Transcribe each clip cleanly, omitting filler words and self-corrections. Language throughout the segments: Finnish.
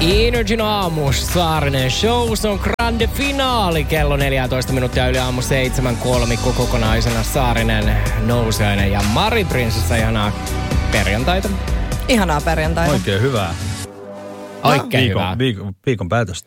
Energin aamu, Saarinen Show, se on grande finaali. Kello 14 minuuttia yli aamu 7:03 kokonaisena Saarinen, Nousiainen ja Mari Prinsessa. Ihanaa perjantaita. Ihanaa perjantaita. Oikein hyvää. Oikein hyvää. Viikon päätöstä.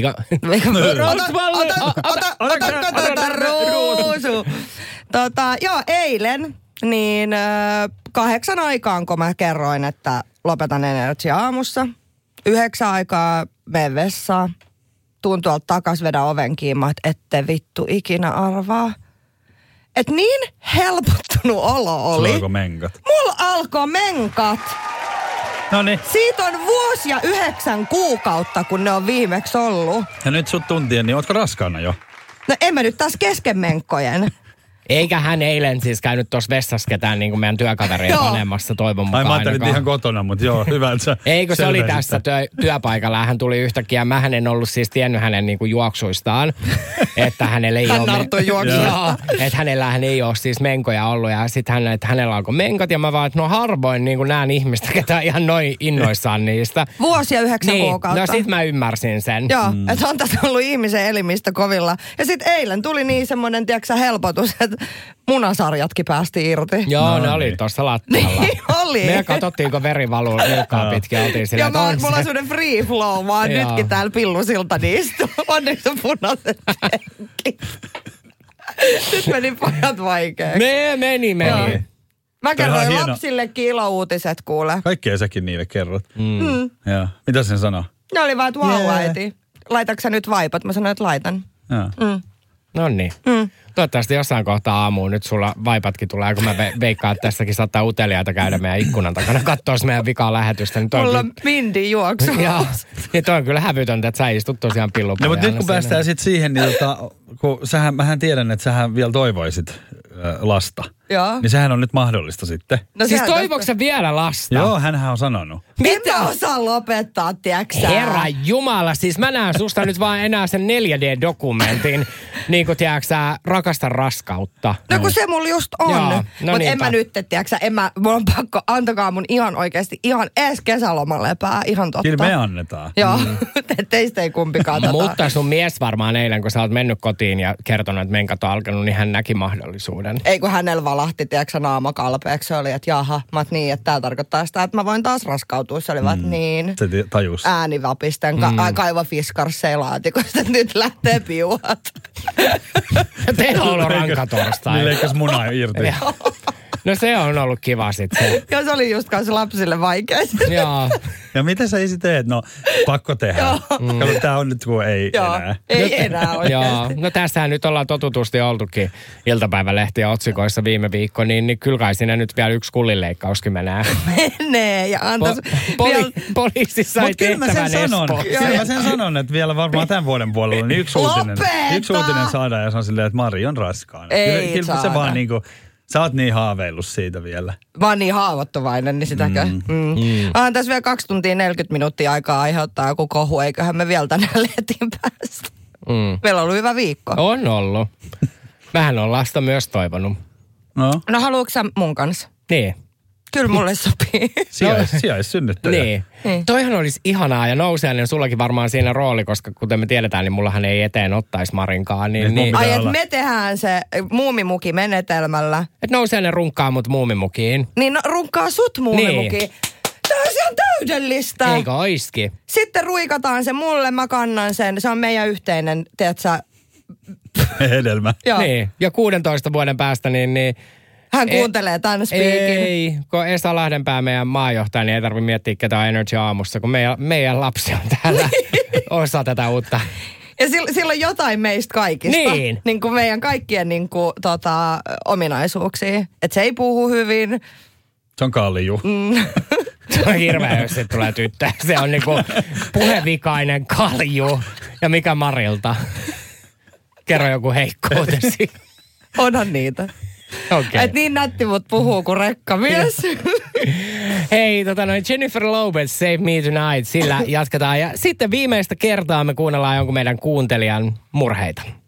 Ota ruusu. Joo, eilen, niin 8 aikaan, kun mä kerroin, että lopetan Energy aamussa. 9 aikaa menen vessaan. Tuun tuolta takas, vedän oven kiinni, että ette vittu ikinä arvaa. Et niin helpottunut olo oli. Sulla alkoi menkat. Mulla alkoi menkat. Noniin. Siitä on vuosi ja 9 kuukautta, kun ne on viimeksi ollut. Ja nyt sut tuntien, niin ootko raskaana jo? No en mä nyt taas kesken menkkojen. Eikä hän eilen siis käynyt tuossa vessassa ketään niin kuin meidän työkaverien panemassa toivon mukaan. Ai mä ajattelin ihan kotona, mutta joo, hyvä, että sä Eikö se oli tässä työpaikalla ja hän tuli yhtäkkiä. Mähän en ollut siis tiennyt hänen niin kuin juoksuistaan, että hänellä ei hän ole... narttui juoksuista. Että hänellähän ei ole siis menkoja ollut ja sitten että hänellä alkoi menkat ja mä vaan, että no harvoin niin kuin näen ihmistä, ketä ihan noin innoissaan niistä. Vuosi ja 9 kuukautta. No sit mä ymmärsin sen. Joo, että on tässä ollut ihmisen elimistä kovilla. Ja sitten eilen tuli niin semmoinen, tiedätkö helpotus, että munasarjatkin päästi irti. Joo, ne oli tuossa lattialla. Niin oli. Me katsottiinko veri valuu nilkkaa pitkin. Oltiin sillä, ja mulla on semmoinen free flow, mä oon nytkin täällä pillusiltani istuu. Onneksi on punaiset penkki. Nyt meni pojat vaikeaksi. Meni. Mä kerroin lapsillekin ilouutiset, kuule. Kaikkea säkin niille kerrot. Joo. Mitä sen sanoo? Ne oli vaan, että wow, äiti. Laitatko sä nyt vaipat? Mä sanoin, että laitan. Noniin. Toivottavasti jossain kohtaa aamuun nyt sulla vaipatkin tulee, kun mä veikkaan, että tässäkin saattaa uteliaita käydä meidän ikkunan takana katsoa meidän vikaa lähetystä. Niin mulla on Mindi juoksu. Joo, niin toi on kyllä hävytöntä, että sä istut tosiaan pillupojana. No mutta nyt kun päästään sitten siihen, niin kun mähän tiedän, että sähän vielä toivoisit lasta. Joo. Niin sehän on nyt mahdollista sitten. No siis toivoiko sä vielä lasta? Joo, hänhän on sanonut. Mitä osaa lopettaa, tiiäksä? Herra Jumala, siis mä näen susta nyt vaan enää sen 4D-dokumentin, niin kuin tiiäksä, rakasta raskautta. No kun se mulla just on. No mutta en mä nyt, tiiäksä, mulla on pakko, antakaa mun ihan oikeasti, ihan ees kesälomalepää, ihan totta. Kyllä me annetaan. Joo, teistä ei kumpikaan Mutta sun mies varmaan eilen, kun sä oot mennyt kotiin ja kertonut, että menkat on alkanut, niin hän näki mahdollisuuden. Ei kun hänellä valahti, tiiäksä, naama kalpeeksi. Se oli, että jaha, mä oot niin, että tää tarkoittaa sitä, että mä voin taas raskautua. Se oli vaan, että niin. Se tajus. Äänivapisten, kaiva fiskarsseja laatikosta, että nyt lähtee piuhat. Teillä on ollut rankka torstai. Niin leikkäs munaa irti. No se on ollut kiva sitten. Joo, se oli just kanssa lapsille vaikea. Joo. Ja mitä sä isi teet? No, pakko tehdä. Kato, tää on nyt kun ei enää. Ei enää oikeasti. Joo. No tässähän nyt ollaan totutusti oltukin iltapäivälehtien otsikoissa viime viikko, niin kyllä kai siinä nyt vielä yksi kullinleikkauskin menee. Menee ja antais... Poliisi sai tehtävän Espoossa. Kyllä mä sen sanon, että vielä varmaan tämän vuoden puolella niin yksi uutinen saadaan ja se on silleen, että Mari on raskaana. Kyllä se vaan niinku... Sä oot niin haaveillut siitä vielä. Mä oon niin haavoittuvainen, niin sitäkö? Onhan tässä vielä 2 tuntia 40 minuuttia aikaa aiheuttaa joku kohu, eiköhän me vielä tänään lehtiin päästä. Meillä on ollut hyvä viikko. On ollut. Vähän on lasta myös toivonut. No haluatko sä mun kanssa? Niin. Kyllä mulle sopii. Sijaissynnyttäjä. Niin. Toihan olisi ihanaa ja Nousiainen sullakin varmaan siinä rooli, koska kuten me tiedetään, niin mullahan ei eteen ottaisi Marinkaan. Niin. Ai, että me tehdään se muumimuki-menetelmällä. Että Nousiainen runkkaa mut muumimukiin. Niin, no runkkaa sut muumimukiin. Niin. Tämä on ihan täydellistä. Eikö oiski? Sitten ruikataan se mulle, mä kannan sen. Se on meidän yhteinen, tiedätkö hedelmä. Niin, ja 16 vuoden päästä niin hän kuuntelee tämän speakin. Ei, kun Esa Lahdenpää, meidän maajohtaja, niin ei tarvitse miettiä ketään Energy aamussa, kun meidän lapsi on täällä osa tätä uutta. Ja sillä on jotain meistä kaikista. Niin kuin meidän kaikkien niin kuin, ominaisuuksia. Että se ei puhu hyvin. Se on kalju. Se on hirveä, jos se tulee tyttö. Se on niinku puhevikainen kalju. Ja mikä Marilta? Kerro joku heikkoutesi. Onhan niitä. Okay. Et niin nätti mut puhuu kuin rekkamies. Hei, Jennifer Lopez, Save Me Tonight, sillä jatketaan. Ja sitten viimeistä kertaa me kuunnellaan jonkun meidän kuuntelijan murheita.